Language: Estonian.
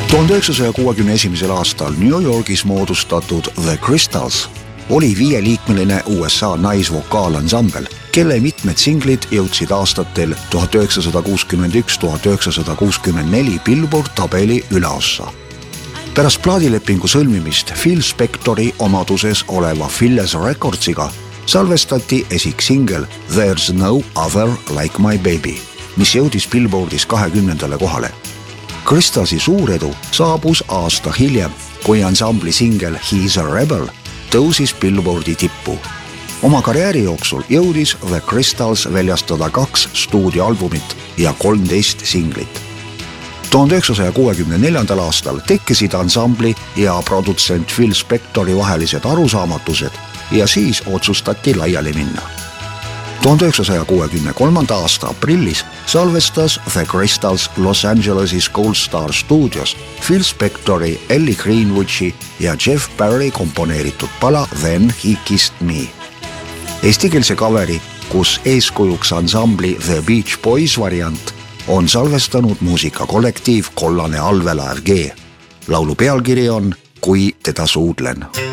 1961. aastal New Yorgis moodustatud The Crystals oli 5-liikmeline USA naisvokaalansambel, kelle mitmed singlid jõudsid aastatel 1961-1964 Billboard tabeli üleossa. Pärast plaadilepingu sõlmimist Phil Spectori omaduses oleva Philles Recordsiga salvestati esiksingel There's No Other Like My Baby, mis jõudis Billboardis 20. kohale. Crystalsi suuredu saabus aasta hiljem, kui ansambli singel He's a Rebel tõusis Billboardi tippu. Oma karjääri jooksul jõudis The Crystals väljastada 2 stuudioalbumit ja 13 singlit. 1964. aastal tekkisid ansambli ja produtsent Phil Spectori vahelised arusaamatused ja siis otsustati laiali minna. 1963. aasta aprillis salvestas The Crystals Los Angelesis Gold Star Studios Phil Spectori, Ellie Greenwoodi ja Jeff Barry komponeeritud pala Then He Kissed Me. Eestikeelse kaveri, kus eeskujuks ansambli The Beach Boys variant, on salvestanud muusikakollektiiv Kollane allveelaev G. Laulu pealkiri on Kui teda suudlen.